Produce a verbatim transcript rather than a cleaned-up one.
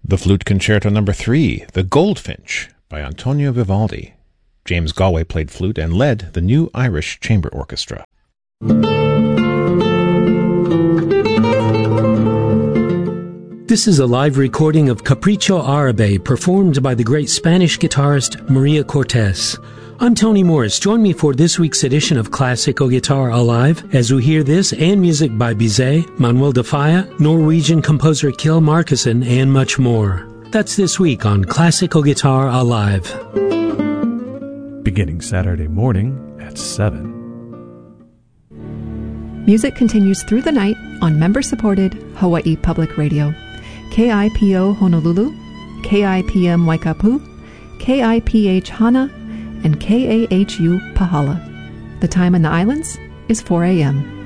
The Flute Concerto Number three, The Goldfinch, by Antonio Vivaldi. James Galway played flute and led the New Irish Chamber Orchestra. This is a live recording of Capricho Árabe, performed by the great Spanish guitarist Maria Cortés. I'm Tony Morris. Join me for this week's edition of Classical Guitar Alive as we hear this and music by Bizet, Manuel de Falla, Norwegian composer Kjell Markussen, and much more. That's this week on Classical Guitar Alive. Beginning Saturday morning at seven. Music continues through the night on member-supported Hawaii Public Radio. K I P O Honolulu, K I P M Waikapu, K I P H Hana, and K A H U Pahala. The time in the islands is four a.m.